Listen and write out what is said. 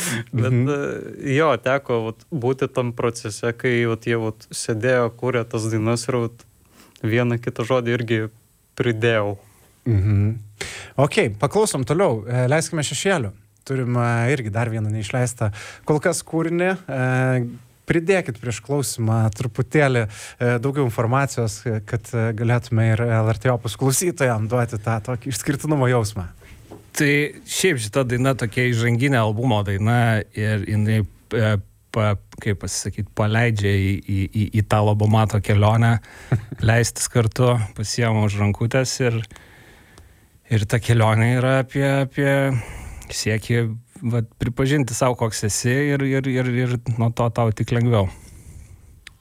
Bet jo, teko būti tam procese, kai jie sėdėjo, kūrė tas dainas ir vieną kitą žodį irgi pridėjau. Ok, paklausom toliau. Leiskime šešėlių. Turim irgi dar vieną neišleistą kol kas kūrinį. Pridėkit prieš klausimą truputėlį daugiau informacijos, kad galėtume ir LRT Opus klausytojams duoti tą tokį išskirtinumo jausmą. Tai šiaip šita daina tokia įžanginė albumo daina ir jinai, kaip pasisakyti, paleidžia į tą Lobomato kelionę, leistis kartu, pasiema už rankutės ir ta kelionė yra apie siekį pripažinti savo, koks esi ir nuo to tau tik lengviau.